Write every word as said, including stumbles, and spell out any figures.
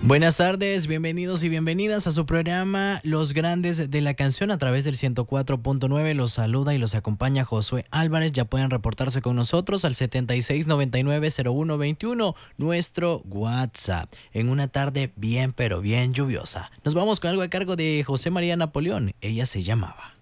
Buenas tardes, bienvenidos y bienvenidas a su programa Los Grandes de la Canción a través del ciento cuatro punto nueve. Los saluda y los acompaña Josué Álvarez. Ya pueden reportarse con nosotros al setenta y seis noventa y nueve cero uno veintiuno, nuestro WhatsApp, en una tarde bien pero bien lluviosa. Nos vamos con algo a cargo de José María Napoleón. Ella se llamaba.